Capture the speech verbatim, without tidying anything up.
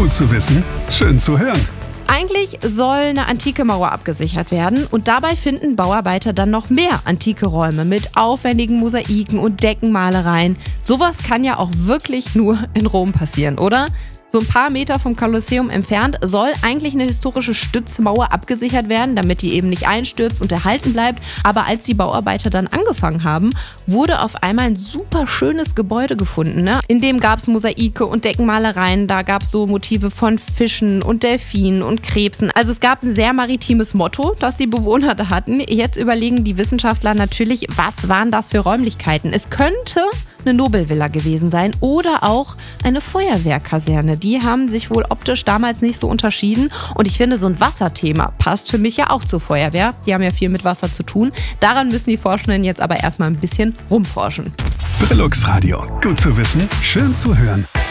Gut zu wissen, schön zu hören. Eigentlich soll eine antike Mauer abgesichert werden und dabei finden Bauarbeiter dann noch mehr antike Räume mit aufwendigen Mosaiken und Deckenmalereien. Sowas kann ja auch wirklich nur in Rom passieren, oder? So ein paar Meter vom Kolosseum entfernt soll eigentlich eine historische Stützmauer abgesichert werden, damit die eben nicht einstürzt und erhalten bleibt. Aber als die Bauarbeiter dann angefangen haben, wurde auf einmal ein super schönes Gebäude gefunden. Ne? In dem gab es Mosaike und Deckenmalereien, da gab es so Motive von Fischen und Delfinen und Krebsen. Also es gab ein sehr maritimes Motto, das die Bewohner da hatten. Jetzt überlegen die Wissenschaftler natürlich, was waren das für Räumlichkeiten? Es könnte eine Nobelvilla gewesen sein oder auch eine Feuerwehrkaserne. Die haben sich wohl optisch damals nicht so unterschieden. Und ich finde, so ein Wasserthema passt für mich ja auch zur Feuerwehr. Die haben ja viel mit Wasser zu tun. Daran müssen die Forschenden jetzt aber erstmal ein bisschen rumforschen. Brillux Radio. Gut zu wissen, schön zu hören.